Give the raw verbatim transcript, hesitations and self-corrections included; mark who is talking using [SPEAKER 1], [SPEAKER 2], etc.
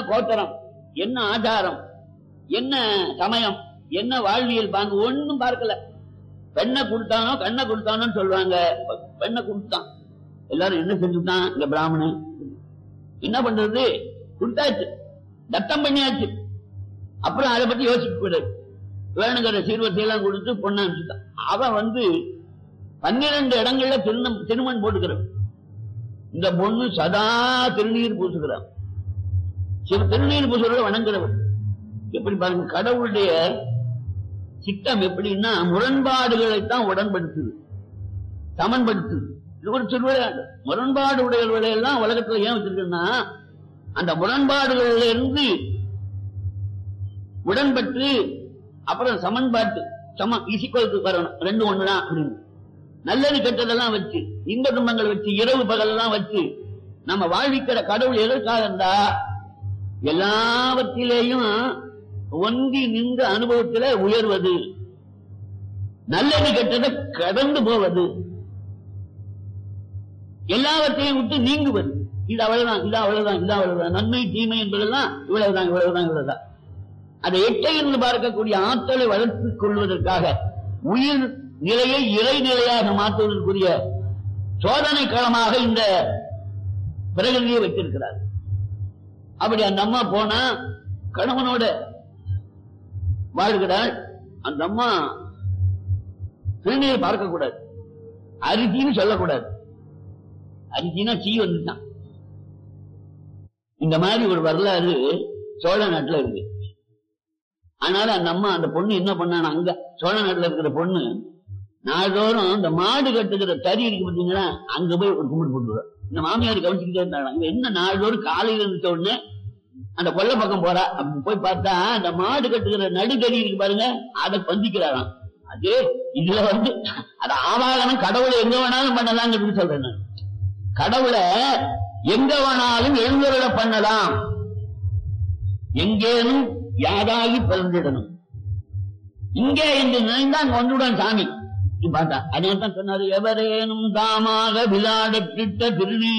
[SPEAKER 1] கோத்தரம், என்ன ஆச்சாரம், என்ன சமயம், என்ன வாழ்வியல் பாங்கு ஒண்ணும் பார்க்கல. பெண்ணை கொடுத்தானோ கண்ணை கொடுத்தானோ சொல்லுவாங்க. பெண்ணை கொடுத்தான், எல்லாரும் என்ன செஞ்சுட்டான், இந்த பிராமணன் என்ன பண்றது, கொடுத்தாச்சு, தத்தம் பண்ணியாச்சு. அப்புறம் அதை பத்தி யோசிக்க கூடாது. வேணுங்கிற சீர்வரிசையெல்லாம் கொடுத்து பொண்ணை அனுப்பிச்சுட்டான். அவன் வந்து பன்னிரண்டு இடங்கள்ல திருநம் திருமண் போட்டுக்கிறான். இந்த பொண்ணு சதா திருநீர் பூசுகிறான். சில திருநீர் பூசுகிறத வணங்குறவன். எப்படி பாருங்க, கடவுளுடைய சிட்டம் எப்படின்னா முரண்பாடுகளைத்தான் உடன்படுத்துது, சமன்படுத்துது. இது ஒரு திருவிளையாடு. முரண்பாடு உடையவர்களை எல்லாம் உலகத்துல ஏன் வச்சிருக்குன்னா, அந்த முரண்பாடுகள்ல இருந்து உடன்பட்டு அப்புறம் சமன்பாட்டு சம இசிக்கலுக்கு வரணும். ரெண்டு ஒண்ணுதான் அப்படின்னு நல்லது கெட்டதெல்லாம் வச்சு, இன்ப துன்பங்கள் வச்சு, இரவு பகல் எல்லாம் வச்சு நம்ம வாழ்விக்கிற கடவுள் எதற்காக இருந்தா, எல்லாவற்றிலேயும் ஒன்றி நின்ற அனுபவத்தில உயர்வது, நல்லது கெட்டதை கடந்து போவது, எல்லாவற்றையும் விட்டு நீங்குவது. இது அவ்வளவுதான், இது அவ்வளவுதான், இது அவ்வளவுதான். நன்மை தீமை என்பதெல்லாம் இவ்வளவுதான், இவ்வளவுதான், இவ்வளவுதான். அதை எட்டை இருந்து பார்க்கக்கூடிய ஆற்றலை வளர்த்துக் கொள்வதற்காக உயிர் நிலையை இறைநிலையாக மாற்றுவதற்குரிய சோதனை களமாக இந்த பிரகதியை வைத்திருக்கிறார். அப்படி அந்த அம்மா போனா கணவனோட வாழ்கிறாள். அந்த அம்மா திருநீரை பார்க்க கூடாது, அரிசின்னு சொல்லக்கூடாது. அரிசினா சீ வந்துட்டான். இந்த மாதிரி ஒரு வரலாறு சோழ நாட்டுல இருக்கு. அதனால அந்த அம்மா அந்த பொண்ணு என்ன பண்ணான, அங்க சோழ நாட்டுல இருக்கிற பொண்ணு நாள்தோறும் இந்த மாடு கட்டுக்கிற தறி இருக்கு பார்த்தீங்களா, அங்க போய் ஒரு கும்பிட்டு போட்டுருவா. இந்த மாமியார் கவனிச்சுக்கிட்டே இருந்தாங்க. அங்க என்ன நாள்தோறும் காலையில இருந்த உடனே அந்த கொல்லை பக்கம் போறா. அப்படி போய் பார்த்தா அந்த மாடு கட்டுக்கிற நடுதறி இருக்கு பாருங்க, அதை பந்திக்கிறாராம். அது இதுல வந்து அது ஆவாகனம் கடவுளை எங்க வேணாலும் பண்ணலாம்னு சொல்றேன் நான். கடவுளை எங்க வேணாலும் எழுந்தருள பண்ணலாம், எங்கேனும் யாதாகி பிறந்திடணும், இங்கே என்று நினைந்தா அங்க வந்துவிடும் சாமி பார்த்தா. அதே தான் சொன்னாரு, எவரேனும் தாமாக விளையாடத்திட்ட திருநீர்